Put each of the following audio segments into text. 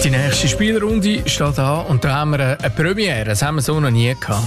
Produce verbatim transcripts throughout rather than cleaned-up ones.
Die nächste Spielrunde steht an und da haben wir eine Premiere. Das haben wir so noch nie gehabt.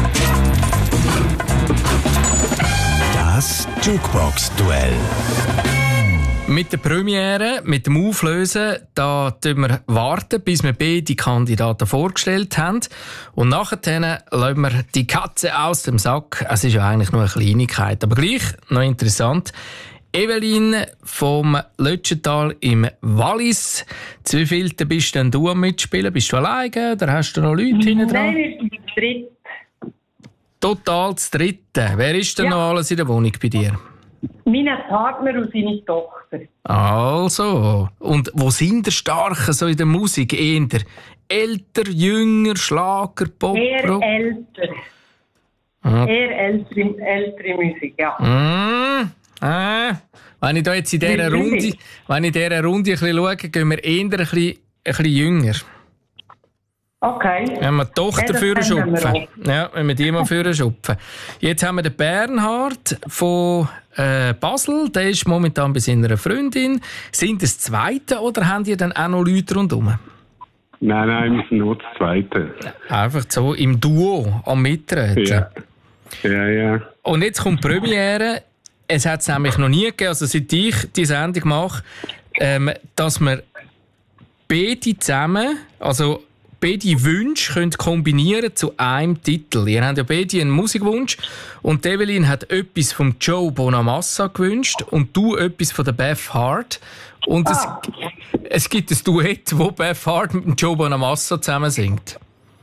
Das Jukebox-Duell. Mit der Premiere, mit dem Auflösen, da warten wir warten, bis wir beide Kandidaten vorgestellt haben. Und nachher lassen wir die Katze aus dem Sack. Es ist ja eigentlich nur eine Kleinigkeit, aber gleich noch interessant. Evelyn vom Lötschental im Wallis. Zu wievielten bist denn du am Mitspielen? Bist du alleine oder hast du noch Leute hinten dran? Nein, wir sind zu dritt. Total das Dritte. Wer ist denn Ja. noch alles in der Wohnung bei dir? Mein Partner und seine Tochter. Also. Und wo sind der Starken so in der Musik? Eher älter, jünger, Schlager, Pop, Eher Rock? älter. Ah. Eher ältere, ältere Musik, ja. Mm. Ah. Wenn ich da jetzt in dieser Wie Runde, ich? wenn ich in dieser Runde ein bisschen schaue, gehen wir eher ein bisschen, ein bisschen jünger. Okay. Wenn wir die Tochter Ja, das für kennen wir schupfen. Ja, wenn wir die mal für schupfen. Jetzt haben wir den Bernhard von äh, Basel. Der ist momentan bei seiner Freundin. Sind das Zweite oder haben die dann auch noch Leute rundherum? Nein, nein, wir sind nur das Zweite. Einfach so im Duo am Mitreden. Ja. Ja, ja. Und jetzt kommt die Premiere. Es hat es nämlich noch nie gegeben, also seit ich die Sendung mache, ähm, dass wir beide zusammen, also beide Wünsche können kombinieren zu einem Titel. Ihr habt ja beide einen Musikwunsch und Evelyn hat etwas von Joe Bonamassa gewünscht und du etwas von der Beth Hart. Und Ah. es, es gibt ein Duett, wo Beth Hart mit dem Joe Bonamassa zusammen singt.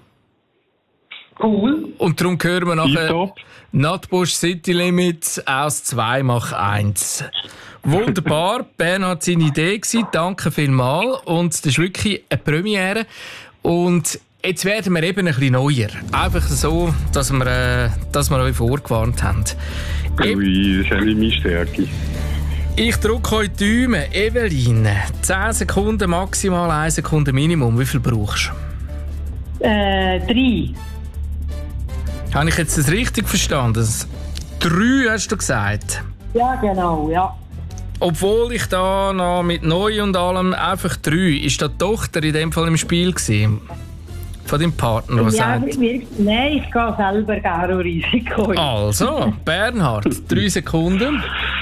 Cool. Und darum hören wir nachher Top. Nutbush City Limits aus zwei mach eins. Wunderbar, Bernhard seine Idee gewesen. Danke vielmals. Und das ist wirklich eine Premiere. Und jetzt werden wir eben ein bisschen neuer. Einfach so, dass wir, äh, dass wir euch vorgewarnt haben. E- Ui, das ist eigentlich meine Stärke. ich drücke euch die Daumen. Evelyn, zehn Sekunden maximal, eine Sekunde Minimum. Wie viel brauchst du? Äh, drei. Habe ich jetzt das richtig verstanden? Drei hast du gesagt. Ja, genau, ja. Obwohl ich da noch mit neu und allem einfach drei, ist da die Tochter in dem Fall im Spiel gewesen? Von deinem Partner, der ja sagt. wir, nein, ich gehe selber gerne Risiko. Also, Bernhard, drei Sekunden.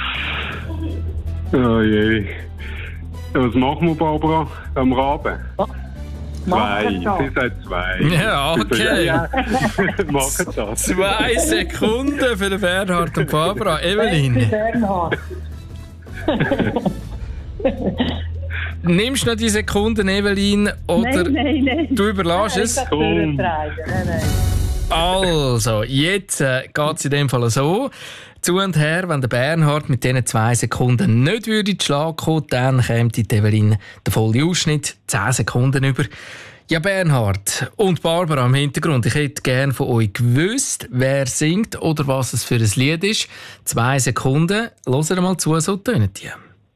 Oh je. Was machen wir, Barbara, am Raben? Zwei. Machen das. Sie sagt zwei. Ja, okay. Ja, machen das. Zwei Sekunden für den Bernhard und Barbara. Evelyn, Bernhard. nimmst du noch die Sekunden, Evelyn, oder Nein, nein, nein. du überlässt es? Ich kann nein, nein. Also, jetzt äh, geht es in dem Fall so. Zu und her, wenn der Bernhard mit diesen zwei Sekunden nicht würde in den Schlag kommen, dann käme die Evelyn der volle Ausschnitt, zehn Sekunden über. Ja, Bernhard und Barbara im Hintergrund, ich hätte gerne von euch gewusst, wer singt oder was es für ein Lied ist. Zwei Sekunden, hört mal zu, so tönen die.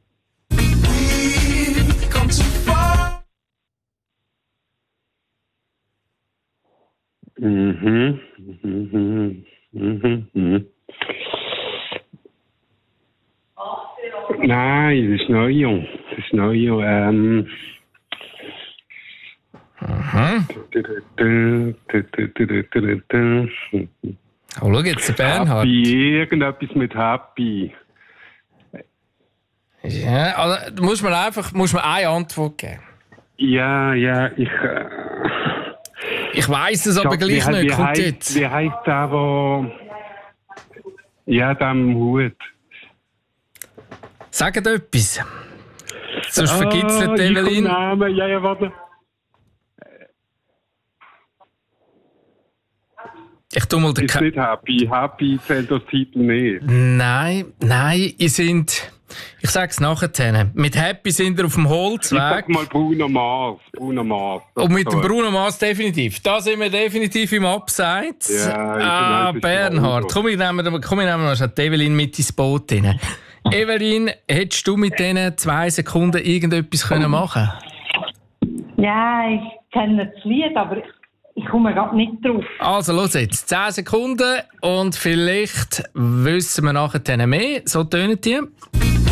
Mhm. Mhm. Mhm. Mhm. Nein, das ist neu, Jung. Das ist neu, Jung. Ähm. Oh, schau jetzt, der Bernhard. Happy, irgendetwas mit Happy. Ja, also, da muss man einfach muss man eine Antwort geben. Ja, ja, ich. Äh, Ich weiss es aber Sag, gleich wie, nicht. Wie Kommt heisst, jetzt. wie heisst der, wo. Ja, der am Hut. Sagt etwas. Sonst Ah, vergitzelt ich Evelyn. komm Namen. Ja, ja, warte. Ich tu mal den Ist Ka- nicht Happy. Happy zählt das Titel nicht. Nein, nein, ihr sind. Ich sag's nachher. Mit Happy sind wir auf dem Ich Holzweg. sag mal Bruno Mars. Bruno Mars. Und mit dem So. Bruno Mars definitiv. Da sind wir definitiv im Abseits. Ja, ich ah, weiß, es Bernhard, ist komm, ich nehme, komm, ich nehme noch die Evelyn mit ins Boot rein. Evelyn, hättest du mit diesen zwei Sekunden irgendetwas können machen können? Ja, ich kenne das Lied, aber ich, ich komme gerade nicht drauf. Also, los jetzt. zehn Sekunden und vielleicht wissen wir nachher mehr. So tönen die.